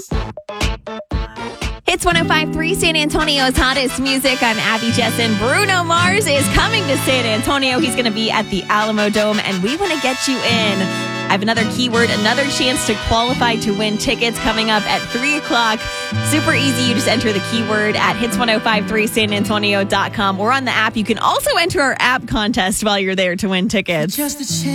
Hits 105.3, San Antonio's hottest music. I'm Abby Jessen. Bruno Mars is coming to San Antonio. He's going to be at the Alamo Dome, and we want to get you in. I have another keyword, another chance to qualify to win tickets coming up at 3 o'clock. Super easy. You just enter the keyword at hits1053sanantonio.com or on the app. You can also enter our app contest while you're there to win tickets.